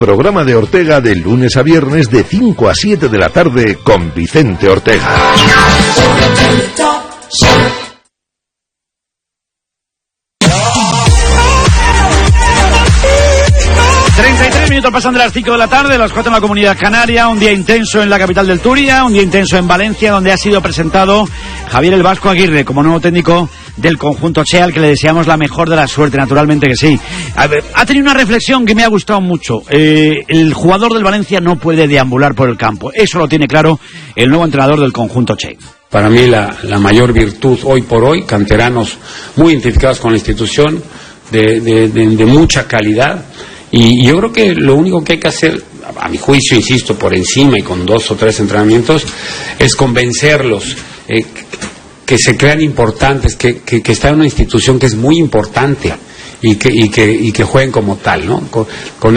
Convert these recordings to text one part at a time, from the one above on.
Programa de Ortega de lunes a viernes de 5 a 7 de la tarde con Vicente Ortega. 33 minutos pasan de las 5 de la tarde, las 4 en la Comunidad Canaria, un día intenso en la capital del Turia, un día intenso en Valencia, donde ha sido presentado Javier el Vasco Aguirre como nuevo técnico del conjunto Che, al que le deseamos la mejor de la suerte, naturalmente que sí. Ha tenido una reflexión que me ha gustado mucho. El jugador del Valencia no puede deambular por el campo, eso lo tiene claro el nuevo entrenador del conjunto Che. Para mí la mayor virtud hoy por hoy, canteranos muy identificados con la institución, de mucha calidad. Y yo creo que lo único que hay que hacer, a mi juicio, insisto, por encima y con 2 o 3 entrenamientos, es convencerlos, que se crean importantes, que está en una institución que es muy importante y que jueguen como tal, ¿no? Con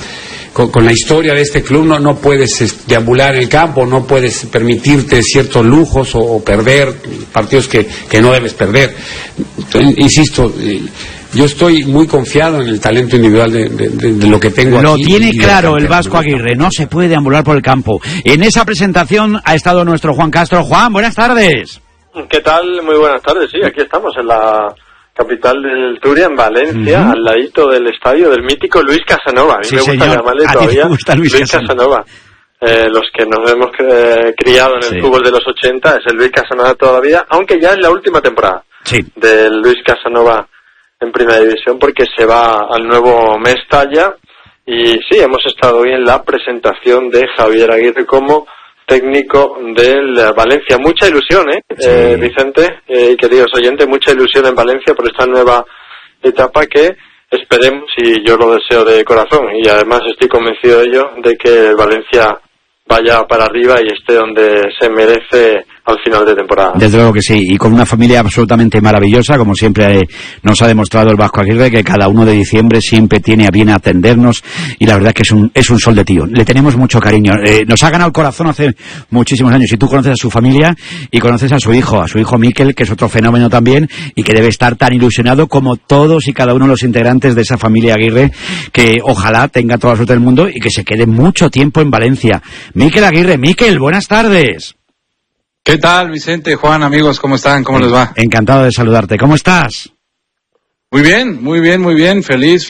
la historia de este club no puedes deambular en el campo, no puedes permitirte ciertos lujos o perder partidos que no debes perder. Entonces, insisto, yo estoy muy confiado en el talento individual de lo que tengo aquí. Lo tiene claro el Vasco Aguirre, no se puede deambular por el campo. En esa presentación ha estado nuestro Juan Castro. Juan, buenas tardes. ¿Qué tal? Muy buenas tardes, sí, aquí estamos en la capital del Turia, en Valencia, al ladito del estadio del mítico Luis Casanova. A mí me gusta llamarle todavía Luis Casanova. Los que nos hemos criado en el fútbol de los 80, es el Luis Casanova todavía, aunque ya es la última temporada del Luis Casanova en Primera División, porque se va al nuevo Mestalla. Y sí, hemos estado hoy en la presentación de Javier Aguirre como técnico del Valencia. Mucha ilusión, Vicente y queridos oyentes, mucha ilusión en Valencia por esta nueva etapa que esperemos, y yo lo deseo de corazón, y además estoy convencido de ello, de que el Valencia vaya para arriba y esté donde se merece al final de temporada. Desde luego que sí, y con una familia absolutamente maravillosa, como siempre nos ha demostrado el Vasco Aguirre, que cada 1 de diciembre siempre tiene a bien atendernos, y la verdad es que es un sol de tío. Le tenemos mucho cariño. Nos ha ganado el corazón hace muchísimos años, y tú conoces a su familia y conoces a su hijo Miquel, que es otro fenómeno también, y que debe estar tan ilusionado como todos y cada uno de los integrantes de esa familia Aguirre, que ojalá tenga toda la suerte del mundo y que se quede mucho tiempo en Valencia. Miquel Aguirre. Miquel, buenas tardes. ¿Qué tal, Vicente, Juan, amigos? ¿Cómo están? ¿Cómo les va? Encantado de saludarte. ¿Cómo estás? Muy bien. Feliz.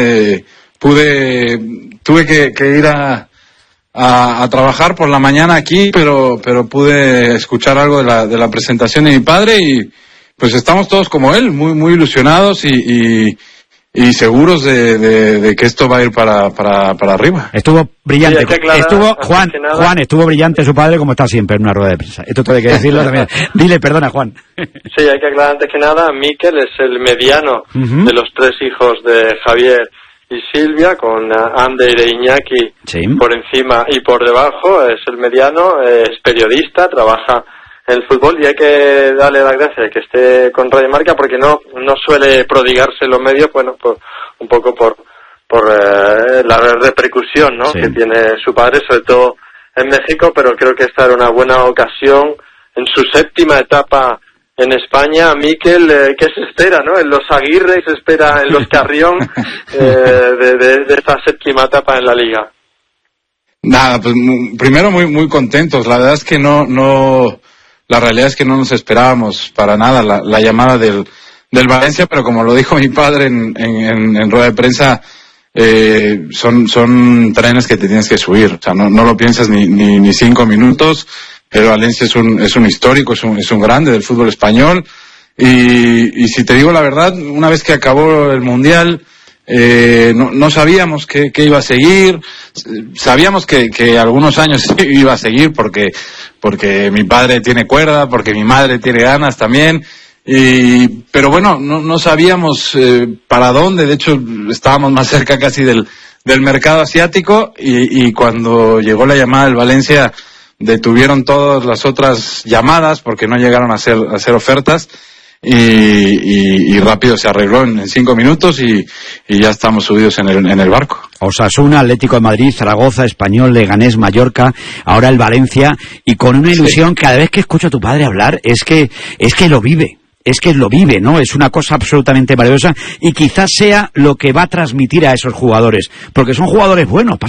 Tuve que ir a trabajar por la mañana aquí, pero pude escuchar algo de la presentación de mi padre y pues estamos todos como él, muy ilusionados y seguros de que esto va a ir para arriba. Estuvo brillante. Juan, estuvo brillante su padre, como está siempre en una rueda de prensa. Esto todo hay que decirlo también. Dile, perdona, Juan. Sí, hay que aclarar antes que nada, Miquel es el mediano de los 3 hijos de Javier y Silvia, con Ander e Iñaki por encima y por debajo. Es el mediano, es periodista, trabaja en el fútbol, y hay que darle las gracias de que esté con Radio Marca, porque no suele prodigarse en los medios, bueno, un poco por la repercusión, ¿no? Que tiene su padre, sobre todo en México, pero creo que esta era una buena ocasión en su 7ª etapa en España. Miquel, ¿qué se espera, no? En los Aguirre, se espera en los Carrión de esta 7ª etapa en la Liga. Nada, pues primero muy contentos. La verdad es que la realidad es que no nos esperábamos para nada la llamada del Valencia, pero como lo dijo mi padre en rueda de prensa, son trenes que te tienes que subir. O sea, no lo piensas ni 5 minutos. El Valencia es un histórico, es un grande del fútbol español. Y si te digo la verdad, una vez que acabó el Mundial, no sabíamos qué iba a seguir. Sabíamos que algunos años iba a seguir porque mi padre tiene cuerda, porque mi madre tiene ganas también, pero bueno, no sabíamos para dónde. De hecho, estábamos más cerca casi del mercado asiático, y cuando llegó la llamada del Valencia detuvieron todas las otras llamadas porque no llegaron a hacer ofertas. Y rápido se arregló en 5 minutos y ya estamos subidos en el barco. Osasuna, Atlético de Madrid, Zaragoza, Español, Leganés, Mallorca, ahora el Valencia, y con una ilusión que cada vez que escucho a tu padre hablar es que lo vive. es que lo vive, ¿no? Es una cosa absolutamente maravillosa y quizás sea lo que va a transmitir a esos jugadores, porque son jugadores buenos.